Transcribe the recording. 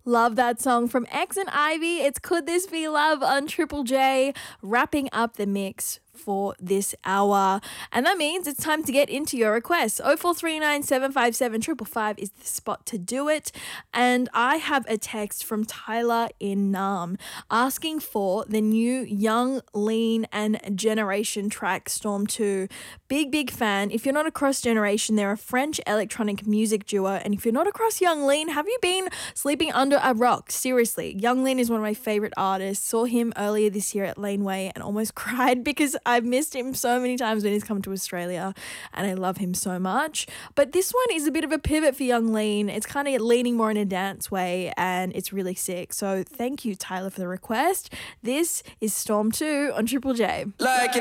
Love that song from X and Ivy. It's Could This Be Love on Triple J, wrapping up the mix for this hour. And that means it's time to get into your requests. 0439 757 555 is the spot to do it. And I have a text from Tyler in Nam asking for the new Young, Lean and Generation track Storm 2. Big fan. If you're not across Generation, they're a French electronic music duo. And if you're not across Young Lean, have you been sleeping under a rock? Seriously, Young Lean is one of my favorite artists. Saw him earlier this year at Laneway and almost cried because I've missed him so many times when he's come to Australia and I love him so much. But this one is a bit of a pivot for Young Lean. It's kind of leaning more in a dance way and it's really sick. So thank you, Tyler, for the request. This is Storm 2 on Triple J. Like